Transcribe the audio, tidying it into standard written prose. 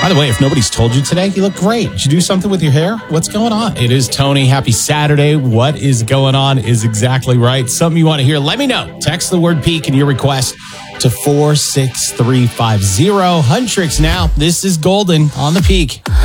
By the way, if nobody's told you today, you look great. Did you do something with your hair? What's going on? It is Tony. Happy Saturday. What is going on is exactly right. Something you want to hear, let me know. Text the word peak and your request to 46350. Huntrix now. This is Golden on the Peak.